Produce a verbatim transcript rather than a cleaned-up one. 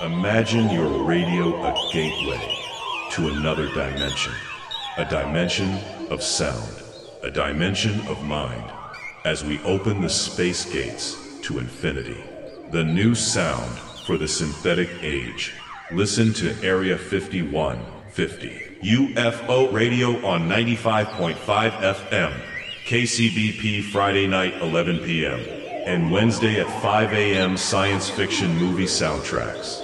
Imagine your radio a gateway to another dimension. A dimension of sound. A dimension of mind. As we open the space gates to infinity. The new sound for the synthetic age. Listen to Area fifty-one fifty. U F O Radio on ninety-five point five F M. K C B P Friday night eleven p m and Wednesday at five a m science fiction movie soundtracks.